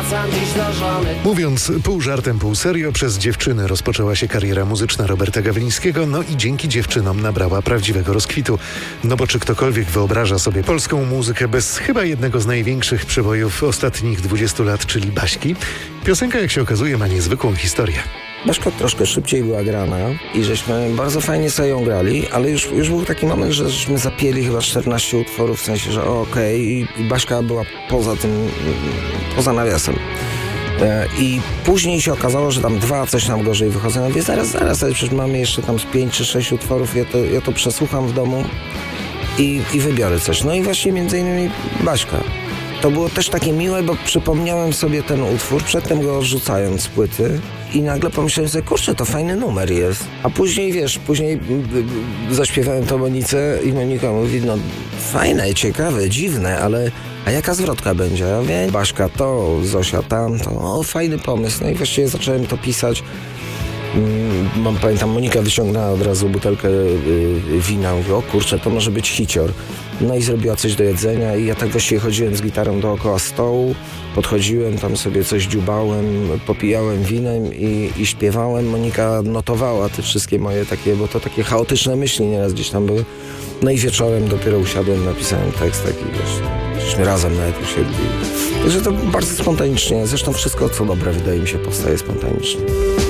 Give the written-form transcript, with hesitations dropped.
wracam dziś do żony. Mówiąc pół żartem, pół serio, przez dziewczyny rozpoczęła się kariera muzyczna Roberta Gawlińskiego, no i dzięki dziewczynom nabrała prawdziwego rozkwitu. No bo czy ktokolwiek wyobraża sobie polską muzykę bez chyba jednego z największych przebojów ostatnich 20 lat, czyli Baśki? Piosenka, jak się okazuje, ma niezwykłą historię. Baśka troszkę szybciej była grana i żeśmy bardzo fajnie sobie ją grali, ale już był taki moment, że żeśmy zapieli chyba 14 utworów, w sensie, że okej, i Baśka była poza tym, poza nawiasem. I później się okazało, że tam dwa coś nam gorzej wychodzą. Ja mówię, zaraz, ale przecież mamy jeszcze tam z 5 czy 6 utworów, ja to przesłucham w domu i wybiorę coś. No i właśnie między innymi Baśka. To było też takie miłe, bo przypomniałem sobie ten utwór, przedtem go odrzucając z płyty i nagle pomyślałem sobie, kurczę, to fajny numer jest. A później, później zaśpiewałem to Monice i Monika mówi, no fajne, ciekawe, dziwne, ale a jaka zwrotka będzie? Ja mówię, Baśka to, Zosia tamto, fajny pomysł. No i właściwie zacząłem to pisać. Pamiętam, Monika wyciągnęła od razu butelkę wina, mówi, o kurczę, to może być hicior. No i zrobiła coś do jedzenia i ja tak właściwie chodziłem z gitarą dookoła stołu, podchodziłem, tam sobie coś dziubałem, popijałem winem i śpiewałem. Monika notowała te wszystkie moje takie, bo to takie chaotyczne myśli nieraz gdzieś tam były. No i wieczorem dopiero usiadłem, napisałem tekst taki, wiesz, żeśmy razem nawet usiedli. Także to bardzo spontanicznie, zresztą wszystko co dobre wydaje mi się powstaje spontanicznie.